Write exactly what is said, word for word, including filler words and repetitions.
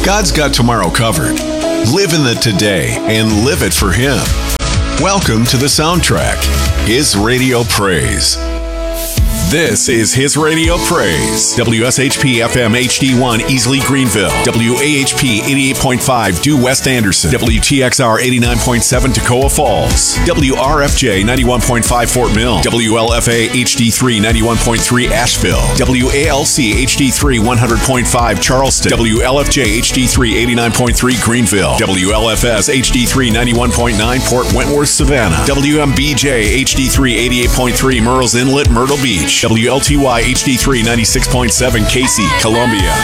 God's got tomorrow covered. Live in the today and live it for Him. Welcome to the Soundtrack, His Radio Praise. This is His Radio Praise. W S H P F M H D one, Easley, Greenville. W A H P eighty-eight point five, Due West Anderson. W T X R eighty-nine point seven, Toccoa Falls. W R F J ninety-one point five, Fort Mill. W L F A H D three, ninety-one point three, Asheville. W A L C H D three, one hundred point five, Charleston. W L F J H D three, eighty-nine point three, Greenville. W L F S H D three, ninety-one point nine, Port Wentworth, Savannah. W M B J H D three, eighty-eight point three, Murrells Inlet, Myrtle Beach. W L T Y H D three, ninety-six point seven, Casey, Columbia.